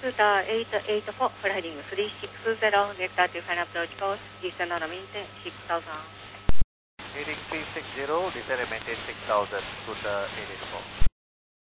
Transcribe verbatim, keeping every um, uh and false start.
Scooter eight eight four, flying three six zero, vector to final approach course, descend and maintain six thousand. Heading three six zero, descend and maintain six thousand, Scooter eight eight four.